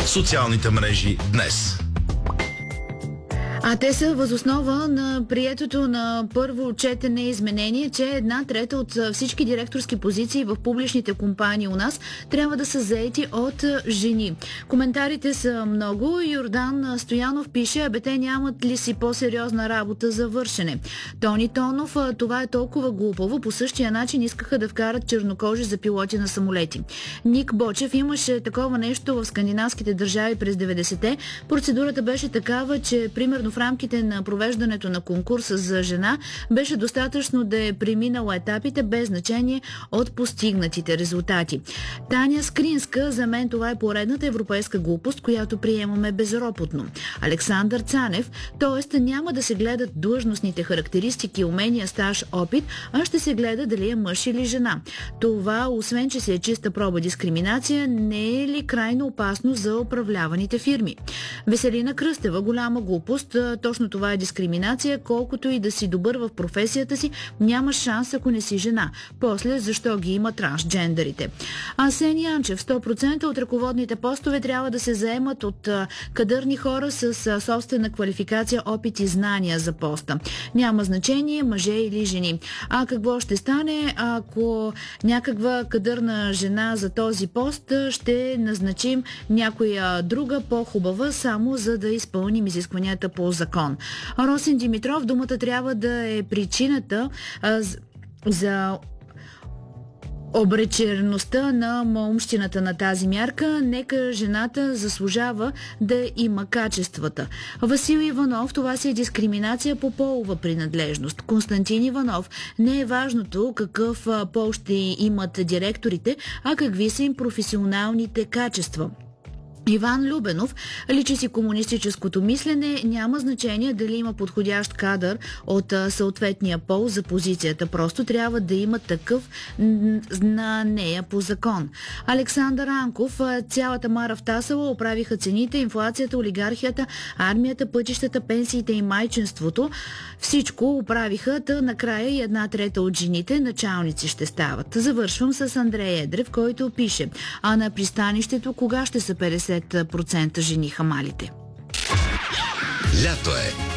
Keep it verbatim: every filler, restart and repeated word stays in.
социалните мрежи днес. А те са възоснова на приетото на първо четене изменение, че една трета от всички директорски позиции в публичните компании у нас трябва да са заети от жени. Коментарите са много. Йордан Стоянов пише: абе те нямат ли си по-сериозна работа за вършене? Тони Тонов: това е толкова глупаво. По същия начин искаха да вкарат чернокожи за пилоти на самолети. Ник Бочев: имаше такова нещо в скандинавските държави през деветдесетте. Процедурата беше такава, че примерно в рамките на провеждането на конкурса за жена беше достатъчно да е преминала етапите без значение от постигнатите резултати. Таня Скринска: за мен това е поредната европейска глупост, която приемаме безропотно. Александър Цанев: т.е. няма да се гледат длъжностните характеристики, умения, стаж, опит, а ще се гледа дали е мъж или жена. Това, освен че се е чиста проба дискриминация, не е ли крайно опасно за управляваните фирми? Веселина Кръстева: голяма глупост. Точно това е дискриминация. Колкото и да си добър в професията си, няма шанс, ако не си жена. После, защо ги има трансджендерите? Асен Янчев: сто процента от ръководните постове трябва да се заемат от а, кадърни хора с а, собствена квалификация, опит и знания за поста. Няма значение мъже или жени. А какво ще стане, ако някаква кадърна жена за този пост ще назначим някоя друга по-хубава, само за да изпълним изискванията по закон? Росен Димитров: думата трябва да е причината а, за обречеността на малумщината на тази мярка. Нека жената заслужава да има качествата. Васил Иванов: това си е дискриминация по полова принадлежност. Константин Иванов: не е важното какъв пол ще имат директорите, а какви са им професионалните качества. Иван Любенов: личи си комунистическото мислене, няма значение дали има подходящ кадър от а, съответния пол за позицията, просто трябва да има такъв на нея по закон. Александър Анков: цялата мара в тасала оправиха цените, инфлацията, олигархията, армията, пътищата, пенсиите и майчинството. Всичко оправиха, та накрая и една трета от жените началници ще стават. Завършвам с Андрей Едрев, който пише: а на пристанището кога ще са петдесет процента жени хамалите? Лято е.